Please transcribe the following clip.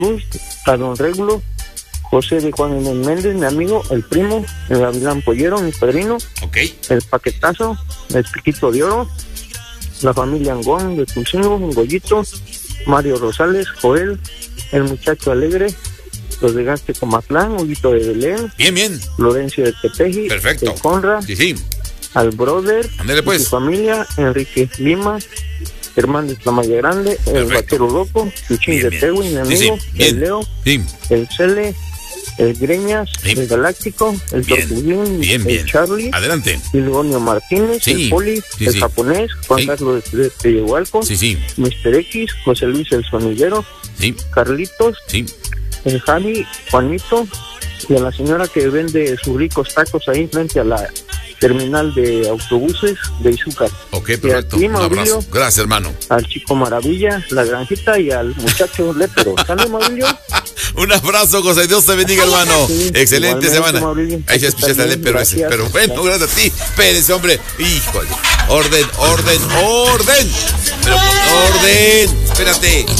Cruz, a don Régulo, José de Juan Inés Méndez, mi amigo, el primo, el Gavilán Pollero, mi padrino, el Paquetazo, el Piquito de Oro, la familia Angón de Tulcingo, Goyito, Mario Rosales, Joel, el Muchacho Alegre, los de Gaste Comatlán, Huguito de Belén, bien, Florencio de Tepeji, perfecto, el Conra, sí, al brother, ándale pues, su familia, Enrique Lima, Germán de Tlamaya Grande, el Vaquero Loco, Chuchín de Tehui, mi amigo, el Leo, el Cele, el Greñas, el Galáctico, el Tortuguín, el Charlie, adelante, Ilgonio Martínez, el Poli, el Japonés, Juan Carlos de Teyehualco, Mr. X, José Luis el Sonidero, Carlitos, el Javi, Juanito, y a la señora que vende sus ricos tacos ahí frente a la terminal de autobuses de Izúcar. Ok, perfecto. Un abrazo. Gracias, hermano. Al Chico Maravilla, la Granjita y al muchacho Lépero. ¿Sale, Mauricio? Un abrazo, José. Dios te bendiga, hermano. Sí, excelente semana. Mauricio. Ahí se escuchaste al Lépero ese. Pero bueno, gracias a ti. Espérense, hombre. Híjole. Orden. Pero orden. Espérate.